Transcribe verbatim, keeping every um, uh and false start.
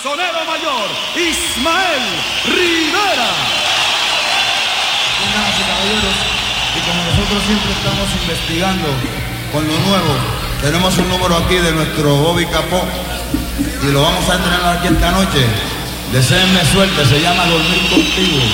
sonero mayor, Ismael Rivera. Damas y caballeros, y como nosotros siempre estamos investigando con lo nuevo, tenemos un número aquí de nuestro Bobby Capó y lo vamos a entrenar aquí esta noche. Deseenme suerte, se llama Dormir Contigo.